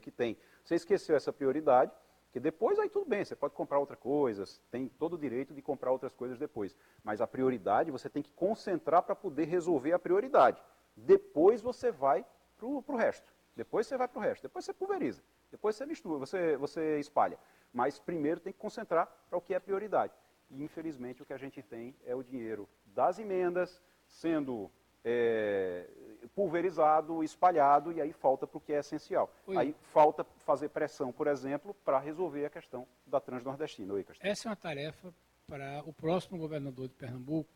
que tem. Você esqueceu essa prioridade, que depois aí tudo bem, você pode comprar outras coisas, tem todo o direito de comprar outras coisas depois. Mas a prioridade você tem que concentrar para poder resolver a prioridade. Depois você vai para o resto. Depois você vai para o resto. Depois você pulveriza. Depois você mistura, você espalha. Mas primeiro tem que concentrar para o que é prioridade. E infelizmente o que a gente tem é o dinheiro das emendas sendo pulverizado, espalhado, e aí falta para o que é essencial. Oi. Aí falta fazer pressão, por exemplo, para resolver a questão da Transnordestina. Oi, Castilho. Essa é uma tarefa para o próximo governador de Pernambuco,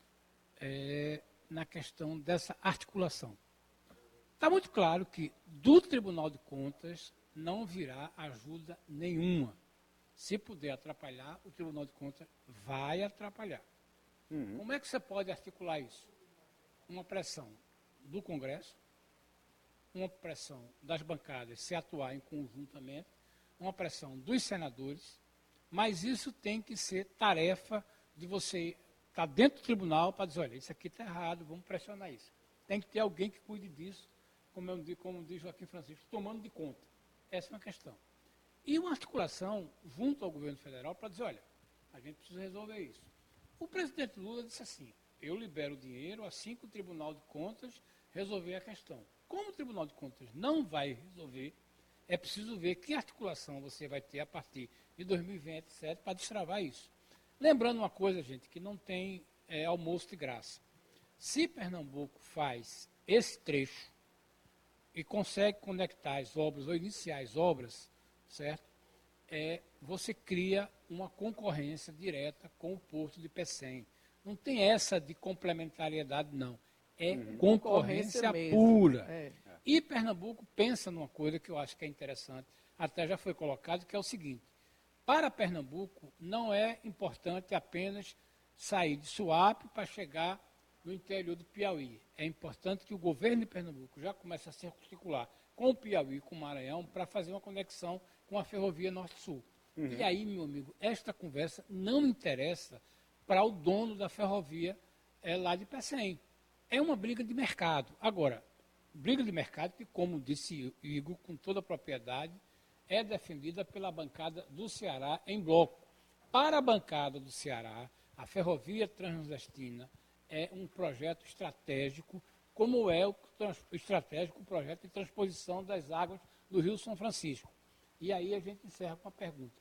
na questão dessa articulação. Está muito claro que do Tribunal de Contas não virá ajuda nenhuma. Se puder atrapalhar, o Tribunal de Contas vai atrapalhar. Como é que você pode articular isso? Uma pressão do Congresso, uma pressão das bancadas se atuarem conjuntamente, uma pressão dos senadores, mas isso tem que ser tarefa de você estar dentro do tribunal para dizer, olha, isso aqui está errado, vamos pressionar isso. Tem que ter alguém que cuide disso, como diz Joaquim Francisco, tomando de conta. Essa é uma questão. E uma articulação junto ao governo federal para dizer, olha, a gente precisa resolver isso. O presidente Lula disse assim, eu libero o dinheiro assim que o Tribunal de Contas resolver a questão. Como o Tribunal de Contas não vai resolver, é preciso ver que articulação você vai ter a partir de 2027 para destravar isso. Lembrando uma coisa, gente, que não tem almoço de graça. Se Pernambuco faz esse trecho e consegue conectar as obras ou iniciar as obras, certo? Você cria uma concorrência direta com o Porto de Pecém. Não tem essa de complementariedade, não. É concorrência pura. E Pernambuco pensa numa coisa que eu acho que é interessante, até já foi colocado, que é o seguinte. Para Pernambuco, não é importante apenas sair de Suape para chegar no interior do Piauí. É importante que o governo de Pernambuco já comece a se articular com o Piauí e com o Maranhão para fazer uma conexão com a ferrovia Norte-Sul. E aí, meu amigo, esta conversa não interessa para o dono da ferrovia lá de Pecém. É uma briga de mercado. Agora, briga de mercado que, como disse Igor, com toda a propriedade, é defendida pela bancada do Ceará em bloco. Para a bancada do Ceará, a ferrovia transnordestina é um projeto estratégico, como é o projeto de transposição das águas do Rio São Francisco. E aí a gente encerra com a pergunta.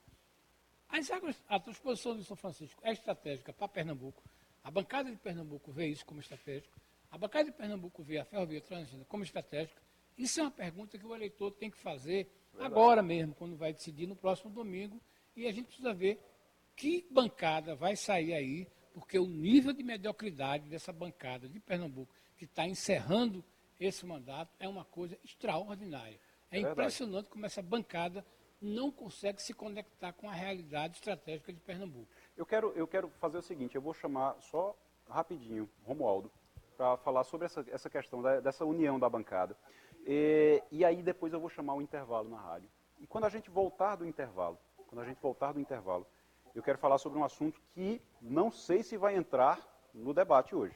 A transposição do Rio São Francisco é estratégica para Pernambuco. A bancada de Pernambuco vê isso como estratégico. A bancada de Pernambuco vê a ferrovia transnordestina como estratégica. Isso é uma pergunta que o eleitor tem que fazer agora mesmo, quando vai decidir no próximo domingo. E a gente precisa ver que bancada vai sair aí, porque o nível de mediocridade dessa bancada de Pernambuco, que está encerrando esse mandato, é uma coisa extraordinária. É impressionante como essa bancada não consegue se conectar com a realidade estratégica de Pernambuco. Eu quero fazer o seguinte, eu vou chamar só rapidinho Romualdo para falar sobre essa questão dessa união da bancada. E aí depois eu vou chamar o intervalo na rádio. E quando a gente voltar do intervalo, eu quero falar sobre um assunto que não sei se vai entrar no debate hoje.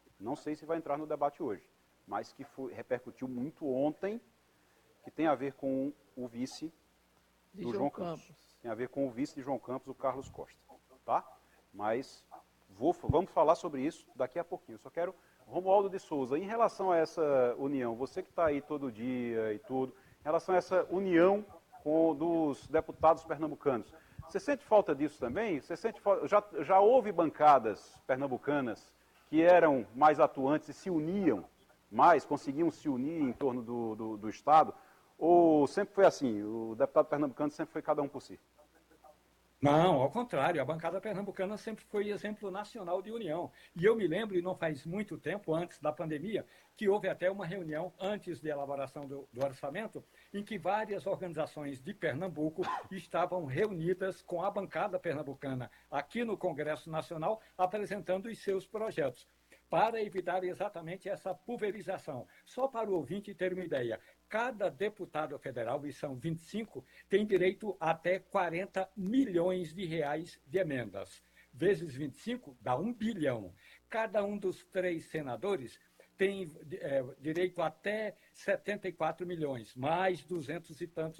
Mas que repercutiu muito ontem, que tem a ver com o vice do João Campos. Tem a ver com o vice de João Campos, o Carlos Costa. Tá? Mas vamos falar sobre isso daqui a pouquinho. Eu só quero, Romualdo de Souza, em relação a essa união, você que está aí todo dia e tudo, em relação a essa união dos deputados pernambucanos, você sente falta disso também? Você sente falta, já houve bancadas pernambucanas que eram mais atuantes e se uniam mais, conseguiam se unir em torno do Estado? Ou sempre foi assim, o deputado pernambucano sempre foi cada um por si? Não, ao contrário, a bancada pernambucana sempre foi exemplo nacional de união. E eu me lembro, e não faz muito tempo, antes da pandemia, que houve até uma reunião antes da elaboração do orçamento, em que várias organizações de Pernambuco estavam reunidas com a bancada pernambucana aqui no Congresso Nacional, apresentando os seus projetos, para evitar exatamente essa pulverização. Só para o ouvinte ter uma ideia, cada deputado federal, e são 25, tem direito a até 40 milhões de reais de emendas. Vezes 25 dá 1 bilhão. Cada um dos 3 senadores tem direito a até 74 milhões, mais 200 e tantos